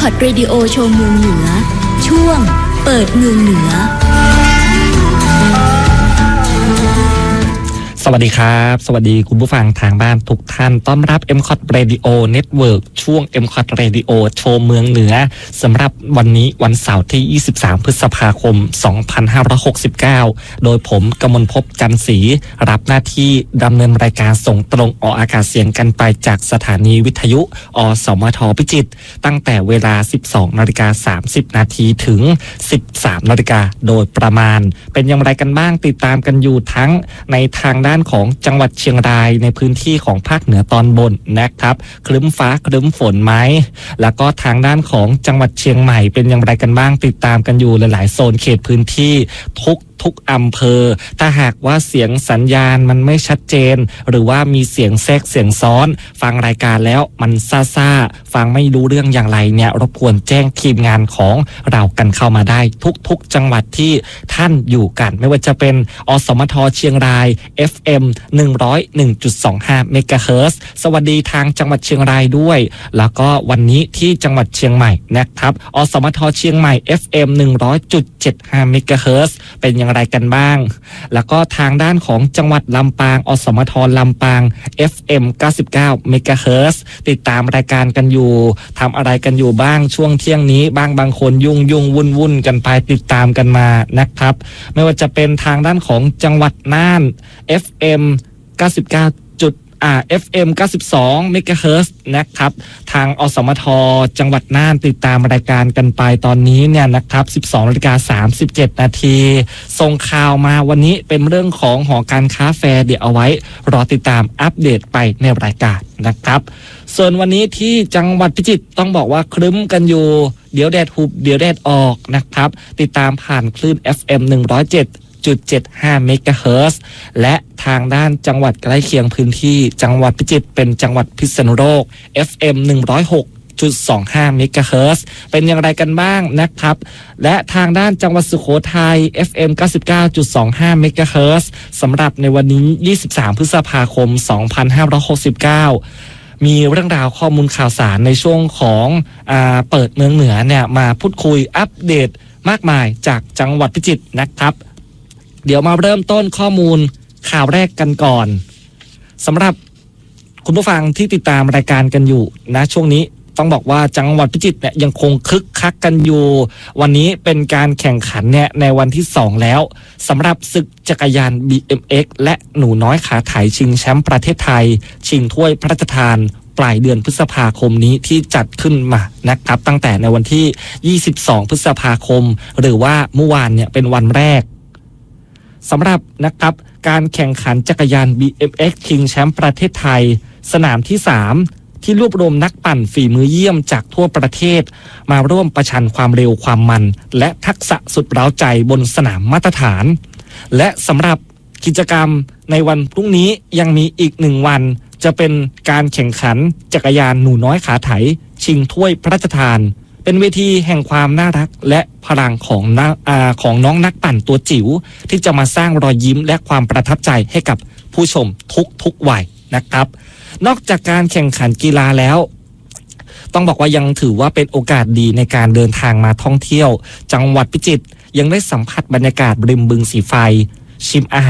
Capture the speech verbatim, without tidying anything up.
อ ที Radio โชว์เมืองเหนือช่วงเปิดเมืองเหนือสวัสดีครับสวัสดีคุณผู้ฟังทางบ้านทุกท่านต้อนรับ เอ็ม ซี โอ ที Radio Network ช่วง เอ็ม ซี โอ ที Radio โชว์เมืองเหนือสำหรับวันนี้วันเสาร์ที่ยี่สิบสามพฤษภาคมสองพันห้าร้อยหกสิบเก้าโดยผมกมลภพจันทร์ศรีรับหน้าที่ดำเนินรายการส่งตรงออกอากาศเสียงกันไปจากสถานีวิทยุอสมทพิจิตรตั้งแต่เวลา สิบสองนาฬิกาสามสิบนาทีถึง สิบสามนาฬิกาโดยประมาณเป็นอย่างไรกันบ้างติดตามกันอยู่ทั้งในทางด้านของจังหวัดเชียงรายในพื้นที่ของภาคเหนือตอนบนนะครับครึ้มฟ้าครึ้มฝนไหมแล้วก็ทางด้านของจังหวัดเชียงใหม่เป็นอย่างไรกันบ้างติดตามกันอยู่หลายๆโซนเขตพื้นที่ทุกทุกอำเภอถ้าหากว่าเสียงสัญญาณมันไม่ชัดเจนหรือว่ามีเสียงแทรกเสียงซ้อนฟังรายการแล้วมันซ่าๆฟังไม่รู้เรื่องอย่างไรเนี่ยรบกวนแจ้งทีมงานของเรากันเข้ามาได้ทุกๆจังหวัดที่ท่านอยู่กันไม่ว่าจะเป็นอสมทเชียงราย เอฟ เอ็ม หนึ่งร้อยเอ็ดจุดสองห้า เมกะเฮิรตซ์สวัสดีทางจังหวัดเชียงรายด้วยแล้วก็วันนี้ที่จังหวัดเชียงใหม่นะครับอสมทเชียงใหม่ เอฟ เอ็ม หนึ่งร้อยจุดเจ็ดห้า เมกะเฮิรตซ์เป็นอย่างไรกันบ้างแล้วก็ทางด้านของจังหวัดลำปางอสมทลำปาง เอฟ เอ็ม เก้าสิบเก้า เมกะเฮิรตซ์ติดตามรายการกันอยู่ทำอะไรกันอยู่บ้างช่วงเที่ยงนี้บ้างบางคนยุ่งยุ่งวุ่นวุ่นกันไปติดตามกันมานะครับไม่ว่าจะเป็นทางด้านของจังหวัดน่าน เอฟ เอ็ม เก้าสิบเก้าจุดอ่า เอฟ เอ็ม เก้าสิบสอง เมกะเฮิรตซ์นะครับทางอสมทจังหวัดน่านติดตามรายการกันไปตอนนี้เนี่ยนะครับ สิบสองนาฬิกาสามสิบเจ็ดนาทีส่งข่าวมาวันนี้เป็นเรื่องของหอการค้าแฟร์เดี๋ยวเอาไว้รอติดตามอัปเดตไปในรายการนะครับส่วนวันนี้ที่จังหวัดพิจิตรต้องบอกว่าครึ้มกันอยู่เดี๋ยวแดดหุบเดี๋ยวแดดออกนะครับติดตามผ่านคลื่น เอฟ เอ็ม หนึ่งร้อยเจ็ดจุดเจ็ดห้า เมกะเฮิรตซ์และทางด้านจังหวัดใกล้เคียงพื้นที่จังหวัดพิจิตรเป็นจังหวัดพิษณุโลก เอฟ เอ็ม หนึ่งร้อยหกจุดสองห้า เมกะเฮิรตซ์เป็นอย่างไรกันบ้างนะครับและทางด้านจังหวัดสุโขทัย เอฟ เอ็ม เก้าสิบเก้าจุดสองห้า เมกะเฮิรตซ์สำหรับในวันนี้ยี่สิบสามพฤษภาคมสองพันห้าร้อยหกสิบเก้ามีเรื่องราวข้อมูลข่าวสารในช่วงของอ่าเปิดเมืองเหนือเนี่ยมาพูดคุยอัปเดตมากมายจากจังหวัดพิจิตรนะครับเดี๋ยวมาเริ่มต้นข้อมูลข่าวแรกกันก่อนสำหรับคุณผู้ฟังที่ติดตามรายการกันอยู่นะช่วงนี้ต้องบอกว่าจังหวัดพิจิตรเนี่ยยังคงคึกคักกันอยู่วันนี้เป็นการแข่งขันเนี่ยในวันที่สองแล้วสำหรับศึกจักรยาน บี เอ็ม เอ็กซ์ และหนูน้อยขาไถชิงแชมป์ประเทศไทยชิงถ้วยพระราชทานปลายเดือนพฤษภาคมนี้ที่จัดขึ้นมานะครับตั้งแต่ในวันที่ยี่สิบสองพฤษภาคมหรือว่าเมื่อวานเนี่ยเป็นวันแรกสำหรับนะครับการแข่งขันจักรยาน บี เอ็ม เอ็กซ์ ชิงแชมป์ประเทศไทยสนามที่สามที่รวบรวมนักปั่นฝีมือเยี่ยมจากทั่วประเทศมาร่วมประชันความเร็วความมันและทักษะสุดเร้าใจบนสนามมาตรฐานและสำหรับกิจกรรมในวันพรุ่งนี้ยังมีอีกหนึ่งวันจะเป็นการแข่งขันจักรยานหนูน้อยขาไถชิงถ้วยพระราชทานเป็นเวทีแห่งความน่ารักและพลังของน้าอาของน้องนักปั่นตัวจิ๋วที่จะมาสร้างรอยยิ้มและความประทับใจให้กับผู้ชมทุกทุกวัยนะครับนอกจากการแข่งขันกีฬาแล้วต้องบอกว่ายังถือว่าเป็นโอกาสดีในการเดินทางมาท่องเที่ยวจังหวัดพิจิตรยังได้สัมผัสบรรยากาศริมบึงสีไฟชิมอาหาร